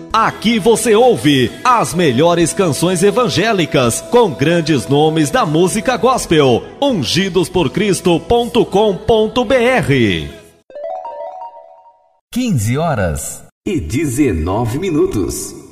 Aqui você ouve as melhores canções evangélicas com grandes nomes da música gospel. Ungidosporcristo.com.br. 15 horas e 19 minutos.